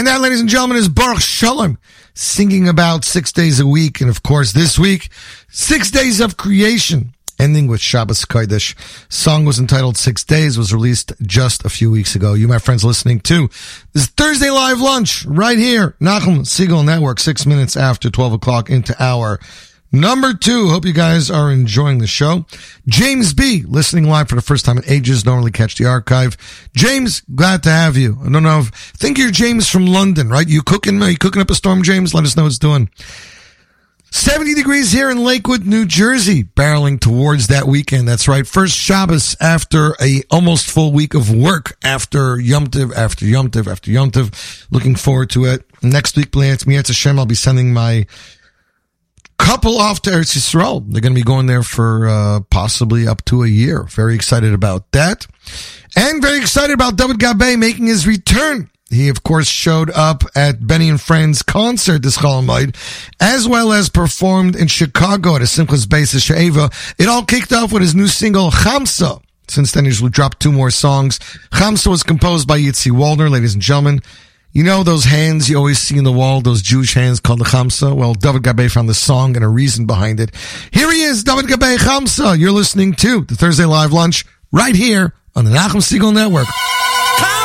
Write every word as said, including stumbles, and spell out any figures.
And that, ladies and gentlemen, is Baruch Shalom, singing about six days a week. And of course, this week, six days of creation, ending with Shabbos Kodesh. Song was entitled Six Days, was released just a few weeks ago. You, my friends, listening to this Thursday Live Lunch right here, Nachum Segal Network, six minutes after twelve o'clock into hour number two. Hope you guys are enjoying the show. James B, listening live for the first time in ages. Normally catch the archive. James, glad to have you. I don't know if, I think you're James from London, right? You cooking, are you cooking up a storm, James? Let us know what it's doing. seventy degrees here in Lakewood, New Jersey, barreling towards that weekend. That's right. First Shabbos after a almost full week of work after Yom Tov, after Yom Tov, after Yom Tov. Looking forward to it. Next week, B'nai Hashem, I'll be sending my couple off to Eretz Yisrael. They're going to be going there for uh, possibly up to a year. Very excited about that. And very excited about David Gabay making his return. He, of course, showed up at Benny and Friends concert this Cholamoid, as well as performed in Chicago at a Simchas Beis She'eva. It all kicked off with his new single, Chamsa. Since then, he's dropped two more songs. Chamsa was composed by Yitzi Waldner, ladies and gentlemen. You know those hands you always see in the wall, those Jewish hands called the Chamsa? Well, David Gabay found the song and a reason behind it. Here he is, David Gabay, Chamsa. You're listening to the Thursday Live Lunch right here on the Nachum Segal Network.